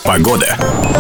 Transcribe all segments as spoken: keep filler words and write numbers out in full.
Погода.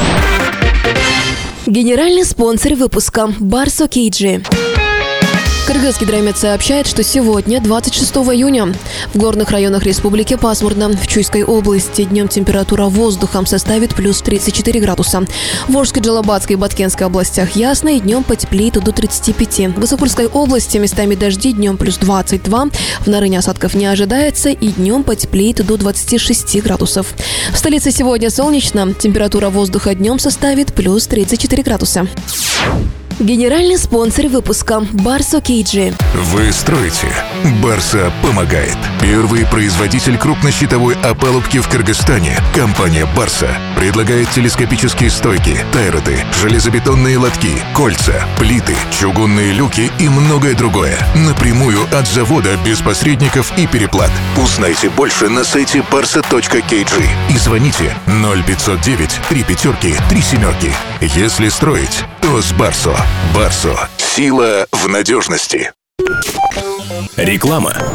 Генеральный спонсор выпуска – Барсо Кейджи. Кыргызгидромет сообщает, что сегодня, двадцать шестого июня, в горных районах республики пасмурно. В Чуйской области днем температура воздуха составит плюс тридцать четыре градуса. В Волжской, Джалабатской и Баткенской областях ясно и днем потеплеет до тридцати пяти. В Высокурской области местами дожди, днем плюс двадцать два. В Нарыне осадков не ожидается и днем потеплеет до двадцати шести градусов. В столице сегодня солнечно. Температура воздуха днем составит плюс тридцать четыре градуса. Генеральный спонсор выпуска – Барсо Кейджи. Вы строите. Барса помогает. Первый производитель крупнощитовой опалубки в Кыргызстане. Компания Барса предлагает телескопические стойки, тайроты, железобетонные лотки, кольца, плиты, чугунные люки и многое другое. Напрямую от завода, без посредников и переплат. Узнайте больше на сайте барса точка кей джи и звоните ноль пятьсот девять три пятерки три семерки. Если строить, то с Барсо. Барсо. Сила в надежности. Реклама.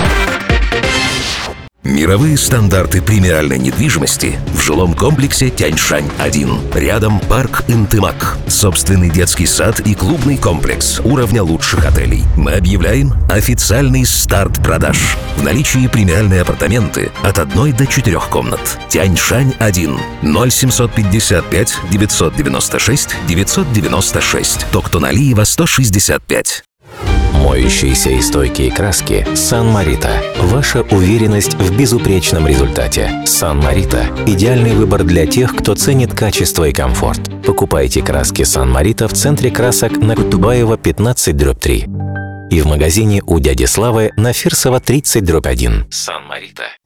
Мировые стандарты премиальной недвижимости в жилом комплексе Тяньшань один. Рядом парк Интымак, собственный детский сад и клубный комплекс уровня лучших отелей. Мы объявляем официальный старт продаж. В наличии премиальные апартаменты от одной до четырех комнат. Тяньшань один. ноль семьсот пятьдесят пять девятьсот девяносто шесть девятьсот девяносто шесть. Токтоналиева сто шестьдесят пять. Моющиеся и стойкие краски Сан-Марита. Ваша уверенность в безупречном результате. Сан-Марита – идеальный выбор для тех, кто ценит качество и комфорт. Покупайте краски Сан-Марита в центре красок на Кутубаева пятнадцать дробь три и в магазине у дяди Славы на Фирсова тридцать дробь один. Сан-Марита.